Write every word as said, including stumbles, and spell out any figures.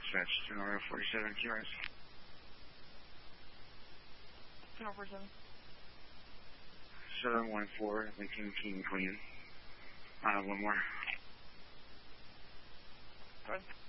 Dispatch, Sonora forty-seven, Q R S. Sonora forty-seven. seven one four, Lincoln King Queen. Uh, one more. Go ahead.